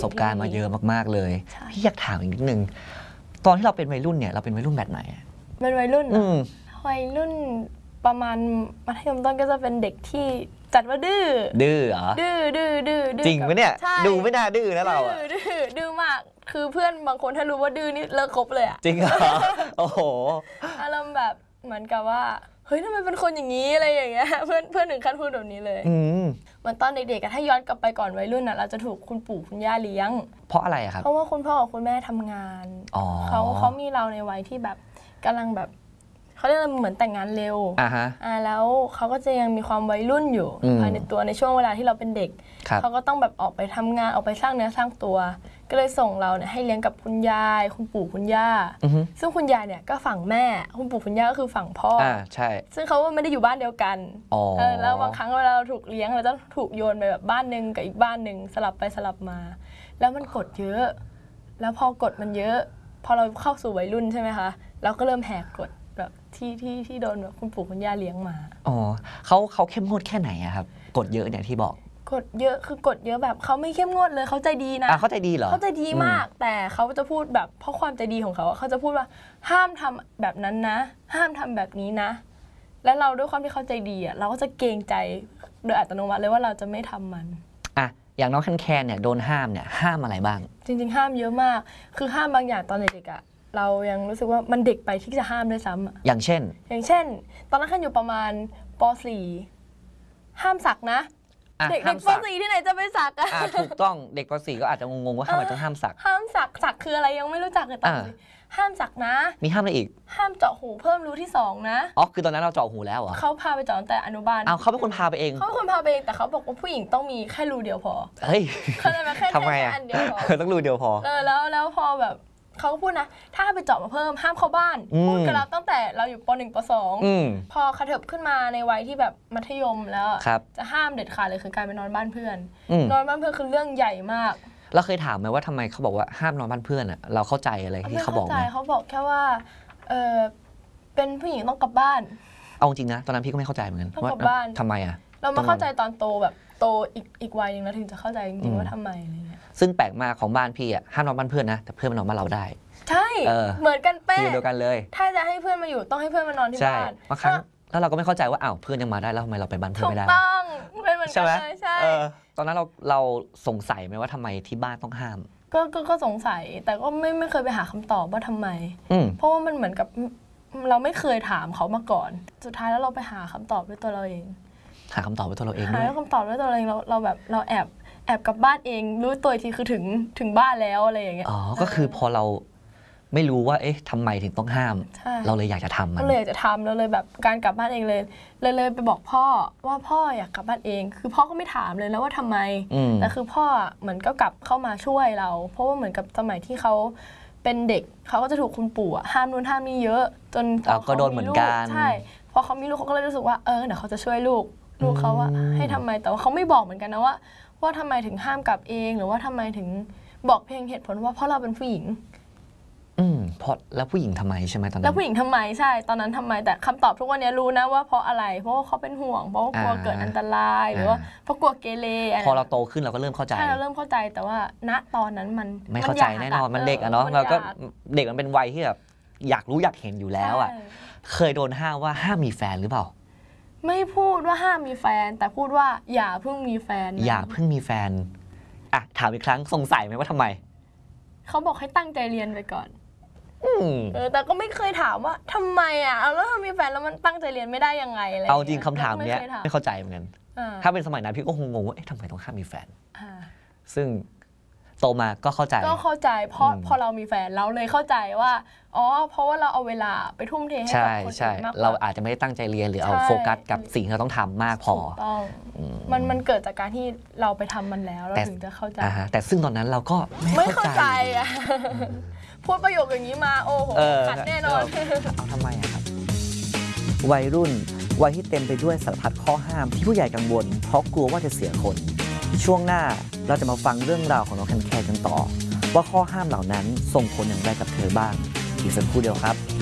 สบการณ์มาเยอะมากๆเลยพี่อยากถามอีกนิดนึงตอนที่เราเป็นวัยรุ่นเนี่ยเราเป็นวัยรุ่นแบบไหนเป็นวัยรุ่นวัยรุ่นประมาณมัธยมต้นก็จะเป็นเด็กที่จัดว่าดื้อเหรอดื้อจริงไหมเนี่ยดูไม่น่าดื้อนะเราดื้อมากคือเพื่อนบางคนถ้ารู้ว่าดื้อนี่เลิกคบเลยอะจริงเหรอโอ้โหอารมณ์แบบเหมือนกับว่าเฮ้ยทำไมเป็นคนอย่างนี้อะไรอย่างเงี้ยเพื่อนถึงขั้นพูดแบบนี้เลยเหมือนตอนเด็กๆถ้าย้อนกลับไปก่อนวัยรุ่นน่ะเราจะถูกคุณปู่คุณย่าเลี้ยงเพราะอะไรครับเพราะว่าคุณพ่อกับคุณแม่ทำงานเขามีเราในวัยที่แบบกำลังแบบเขาเรียกเหมือนแต่งงานเร็วแล้วเขาก็จะยังมีความวัยรุ่นอยู่ภายในตัวในช่วงเวลาที่เราเป็นเด็กเขาก็ต้องแบบออกไปทำงานออกไปสร้างเนื้อสร้างตัวก็เลยส่งเราเนี่ยให้เลี้ยงกับคุณยายคุณปู่คุณย่าซึ่งคุณยายเนี่ยก็ฝั่งแม่คุณปู่คุณย่าก็คือฝั่งพ่อใช่ซึ่งเขาไม่ได้อยู่บ้านเดียวกันแล้วบางครั้งเวลาเราถูกเลี้ยงเราต้องถูกโยนไปแบบบ้านหนึ่งกับอีกบ้านหนึ่งสลับไปสลับมาแล้วมันกดเยอะแล้วพอกดมันเยอะพอเราเข้าสู่วัยรุ่นใช่ไหมคะเราก็เริ่มแหกกฎแบบที่โดนแบบคุณปู่คุณย่าเลี้ยงมาเขาเข้มงวดแค่ไหนอะครับกฎเยอะเนี่ยที่บอกกฎเยอะคือกฎเยอะแบบเขาไม่เข้มงวดเลยเขาใจดีนะเขาใจดีเหรอเขาใจดีมากแต่เขาจะพูดแบบเพราะความใจดีของเขาเขาจะพูดว่าห้ามทำแบบนั้นนะห้ามทำแบบนี้นะแล้วเราด้วยความที่เขาใจดีอะเราก็จะเกรงใจโดยอัตโนมัติเลยว่าเราจะไม่ทำมันอย่างน้องแคนเนี่ยโดนห้ามเนี่ยห้ามอะไรบ้างจริงๆห้ามเยอะมากคือห้ามบางอย่างตอนเด็กๆเรายังรู้สึกว่ามันเด็กไปที่จะห้ามด้วยซ้ำอย่างเช่นตอนนั้นขันอยู่ประมาณป .4 ห้ามสักนะเด็กป .4 ที่ไหนจะไปสักถูกต้องเด็กป .4 ก็อาจจะงงๆว่าทำไมต้องห้ามสักคืออะไรยังไม่รู้จักเลยตอนนี้ห้ามสักนะมีห้ามอะไรอีกห้ามเจาะหูเพิ่มรูที่2นะคือตอนนั้นเราเจาะหูแล้วเหรอเขาพาไปเจาะตั้งแต่อนุบาลเขาเป็นคนพาไปเองแต่เขาบอกว่าผู้หญิงต้องมีแค่รูเดียวพอเฮ้ยเขาเลยมาแค่อันเดียวพอต้องรูเดียวพอแล้วพอแบบเขาก็พูดนะถ้าไปเจาะมาเพิ่มห้ามเข้าบ้านพูดกันแล้วตั้งแต่เราอยู่ป .1 ป .2 พอกระเถิบขึ้นมาในวัยที่แบบมัธยมแล้วจะห้ามเด็ดขาดเลยคือการไปนอนบ้านเพื่อนนอนบ้านเพื่อนคือเรื่องใหญ่มากเราเคยถามไหมว่าทำไมเขาบอกว่าห้ามนอนบ้านเพื่อนอ่ะเราเข้าใจอะไรที่เขาบอกไหมเขาบอกแค่ว่าเป็นผู้หญิงต้องกลับบ้านเอาจริงนะตอนนั้นพี่ก็ไม่เข้าใจเหมือนกันว่าทำไมอ่ะเรามาเข้าใจตอนโตแบบโตอีกวัยนึงแล้วถึงจะเข้าใจจริงๆว่าทำไมอะไรเงี้ยซึ่งแปลกมากของบ้านพี่อ่ะห้ามนอนบ้านเพื่อนนะแต่เพื่อนมานอนบ้านเราได้ใช่เหมือนกันเป๊ะเดียวกันเลยถ้าจะให้เพื่อนมาอยู่ต้องให้เพื่อนมานอนที่บ้านบางครั้งแล้วเราก็ไม่เข้าใจว่าเพื่อนยังมาได้แล้วทำไมเราไปบ้านเพื่อนไม่ได้ถูกต้องเป็นเหมือนกันใช่ตอนนั้นเราสงสัยไหมว่าทำไมที่บ้านต้องห้ามก็สงสัยแต่ก็ไม่เคยไปหาคำตอบว่าทำไมเพราะว่ามันเหมือนกับเราไม่เคยถามเขามาก่อนสุดท้ายแล้วเราไปหาคำตอบด้วยตัวเราเองหาคำตอบด้วยตัวเราเองหาคำตอบด้วยตัวเราเองเราแบบเราแอบกลับบ้านเองรู้ตัวทีคือถึงบ้านแล้วอะไรอย่างเงี้ยก็คือพอเราไม่รู้ว่าทำไมถึงต้องห้ามเราเลยอยากจะทำมันเลยอยากจะทำแล้วเลยแบบการกลับบ้านเองเลยไปบอกพ่อว่าพ่ออยากกลับบ้านเองคือพ่อก็ไม่ถามเลยนะว่าทำไมแต่คือพ่อเหมือนก็กลับเข้ามาช่วยเราเพราะว่าเหมือนกับสมัยที่เขาเป็นเด็กเขาก็จะถูกคุณปู่ห้ามนู่นห้ามนี่เยอะจนพอเขามีลูกใช่พอเขามีลูกเขาก็เลยรู้สึกว่าเดี๋ยวเขาจะช่วยลูกเขาว่าให้ทำไมแต่ว่าเขาไม่บอกเหมือนกันนะว่าทำไมถึงห้ามกลับเองหรือว่าทำไมถึงบอกเพียงเหตุผลว่าเพราะเราเป็นผู้หญิงเพราะแล้วผู้หญิงทำไมใช่ไหมตอนนั้นแล้วผู้หญิงทำไมใช่ตอนนั้นทำไมแต่คำตอบทุกวันนี้รู้นะว่าเพราะอะไรเพราะว่าเขาเป็นห่วงเพราะว่ากลัวเกิดอันตรายหรือว่าเพราะกลัวเกเรพอเราโตขึ้นเราก็เริ่มเข้าใจใช่เราเริ่มเข้าใจแต่ว่าณตอนนั้นมันไม่เข้าใจแน่นอนมันเด็กอะเนาะเราก็เด็กมันเป็นวัยที่แบบอยากรู้อยากเห็นอยู่แล้วอะเคยโดนห้ามว่าห้ามมีแฟนหรือเปล่าไม่พูดว่าห้ามมีแฟนแต่พูดว่าอย่าเพิ่งมีแฟนอย่าเพิ่งมีแฟนถามอีกครั้งสงสัยไหมว่าทำไมเขาบอกให้ตั้งใจเรียนไปก่อนแต่ก็ไม่เคยถามว่าทำไมแล้วถ้ามีแฟนแล้วมันตั้งใจเรียนไม่ได้ยังไงอะไรเอาจริงคำถามเนี้ยไม่เข้าใจเหมือนกันถ้าเป็นสมัยนั้นพี่ก็งงว่าทำไมต้องห้ามมีแฟนซึ่งโตมาก็เข้าใจเพราะพอเรามีแฟนเราเลยเข้าใจว่าเพราะว่าเราเอาเวลาไปทุ่มเทให้กับคนอื่นมากกว่าเราอาจจะไม่ได้ตั้งใจเรียนหรือเอาโฟกัสกับสิ่งที่เราต้องทำมากพอมันเกิดจากการที่เราไปทำมันแล้วเราถึงจะเข้าใจแต่ซึ่งตอนนั้นเราก็ไม่เข้าใจพูดประโยคอย่างนี้มาโอ้โหขัดแน่นอนเอาทำไมครับวัยรุ่นวัยที่เต็มไปด้วยสารพัดข้อห้ามที่ผู้ใหญ่กังวลเพราะกลัวว่าจะเสียคนช่วงหน้าเราจะมาฟังเรื่องราวของน้องแคนกันต่อว่าข้อห้ามเหล่านั้นส่งผลอย่างไรกับเธอบ้างอีกสักครู่เดียวครับ